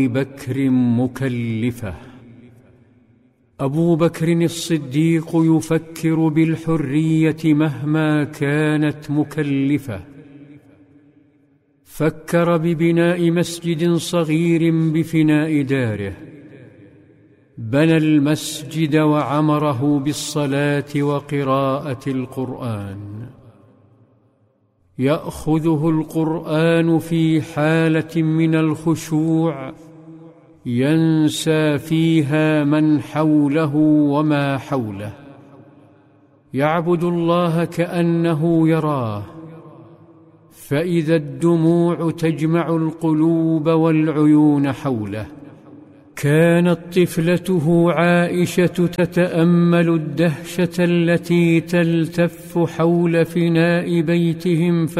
بكر مكلفة. أبو بكر الصديق يفكر بالحرية مهما كانت مكلفة. فكر ببناء مسجد صغير بفناء داره، بنى المسجد وعمره بالصلاة وقراءة القرآن. يأخذه القرآن في حالة من الخشوع ينسى فيها من حوله وما حوله، يعبد الله كأنه يراه، فإذا الدموع تجمع القلوب والعيون حوله. كانت طفلته عائشة تتأمل الدهشة التي تلتف حول فناء بيتهم